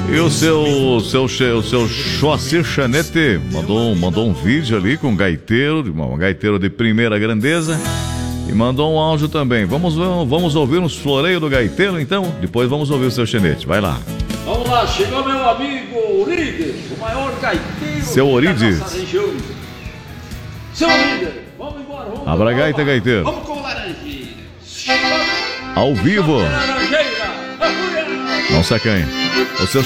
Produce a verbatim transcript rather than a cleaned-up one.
E o seu, seu, seu, seu Joacir Chanete mandou, mandou um vídeo ali com um gaiteiro, um gaiteiro de primeira grandeza, e mandou um áudio também. Vamos, vamos ouvir uns floreios do gaiteiro, então? Depois vamos ouvir o seu Chanete. Vai lá. Vamos lá, chegou meu amigo Orides, o maior gaiteiro seu Orides. da nossa região. Seu Orides, vamos embora. Vamos Abra gaita, gaiteiro. Vamos com laranjinha. Ao vivo. Não sacanha. O seu